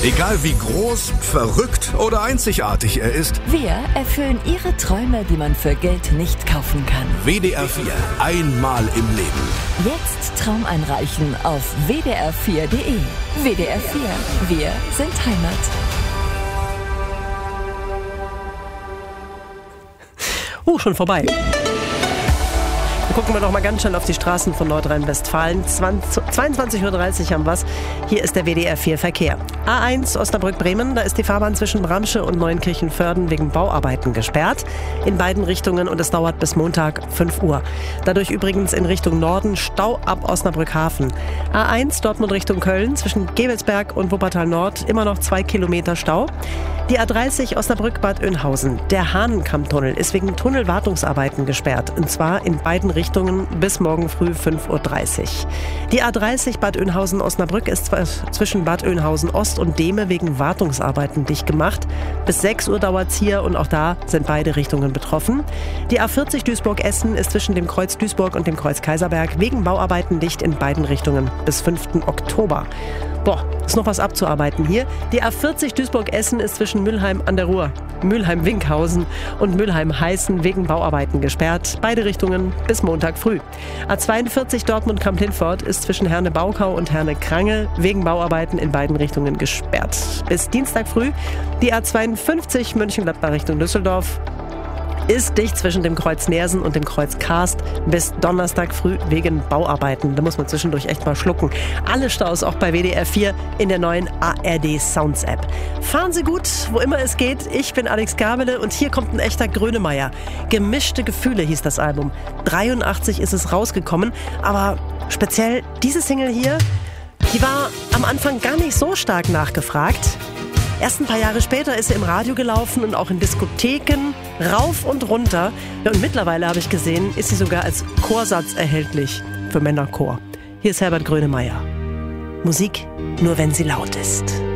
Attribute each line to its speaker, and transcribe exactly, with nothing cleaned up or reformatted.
Speaker 1: Egal wie groß, verrückt oder einzigartig er ist,
Speaker 2: Wir erfüllen Ihre Träume, die man für Geld nicht kaufen kann.
Speaker 1: W D R vier, einmal im Leben.
Speaker 2: Jetzt Traum einreichen auf w d r vier punkt d e. W D R vier, wir sind Heimat.
Speaker 3: Uh, schon vorbei. Dann gucken wir noch mal ganz schnell auf die Straßen von Nordrhein-Westfalen. zweiundzwanzig Uhr dreißig haben wir's. Hier ist der W D R vier Verkehr. A eins Osnabrück-Bremen, da ist die Fahrbahn zwischen Bramsche und Neunkirchen-Vörden wegen Bauarbeiten gesperrt. In beiden Richtungen und es dauert bis Montag fünf Uhr. Dadurch übrigens in Richtung Norden Stau ab Osnabrück-Hafen. A eins Dortmund Richtung Köln zwischen Gebelsberg und Wuppertal Nord immer noch zwei Kilometer Stau. Die A dreißig Osnabrück-Bad Oeynhausen. Der Hahnenkammtunnel ist wegen Tunnelwartungsarbeiten gesperrt. Und zwar in beiden Richtungen bis morgen früh fünf Uhr dreißig. Die A dreißig Bad Oeynhausen-Osnabrück ist zwischen Bad Oeynhausen Ost und Dehme wegen Wartungsarbeiten dicht gemacht. Bis sechs Uhr dauert's hier und auch da sind beide Richtungen betroffen. Die A vierzig Duisburg-Essen ist zwischen dem Kreuz Duisburg und dem Kreuz Kaiserberg wegen Bauarbeiten dicht in beiden Richtungen bis fünften Oktober. Boah, ist noch was abzuarbeiten hier. Die A vierzig Duisburg-Essen ist zwischen Mülheim an der Ruhr, Mülheim-Winkhausen und Mülheim-Heißen wegen Bauarbeiten gesperrt. Beide Richtungen bis Montag früh. A zweiundvierzig Dortmund-Kamp-Lindfort ist zwischen Herne-Baukau und Herne-Krange wegen Bauarbeiten in beiden Richtungen gesperrt. Bis Dienstag früh. Die A zweiundfünfzig Mönchengladbach Richtung Düsseldorf ist dicht zwischen dem Kreuz Neersen und dem Kreuz Karst bis Donnerstag früh wegen Bauarbeiten. Da muss man zwischendurch echt mal schlucken. Alle Staus auch bei W D R vier in der neuen A R D Sounds App. Fahren Sie gut, wo immer es geht. Ich bin Alex Gabele und hier kommt ein echter Grönemeyer. Gemischte Gefühle hieß das Album. dreiundachtzig ist es rausgekommen, aber speziell diese Single hier, die war am Anfang gar nicht so stark nachgefragt. Erst ein paar Jahre später ist sie im Radio gelaufen und auch in Diskotheken, rauf und runter. Ja, und mittlerweile habe ich gesehen, ist sie sogar als Chorsatz erhältlich für Männerchor. Hier ist Herbert Grönemeyer. Musik nur wenn sie laut ist.